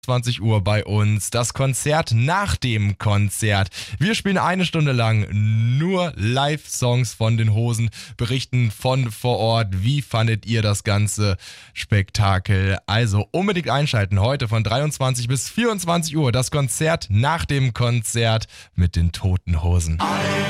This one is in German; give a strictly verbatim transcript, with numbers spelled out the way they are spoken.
zwanzig Uhr bei uns. Das Konzert nach dem Konzert. Wir spielen eine Stunde lang nur Live-Songs von den Hosen, berichten von vor Ort. Wie fandet ihr das ganze Spektakel? Also unbedingt einschalten. Heute von dreiundzwanzig bis vierundzwanzig Uhr das Konzert nach dem Konzert mit den Toten Hosen.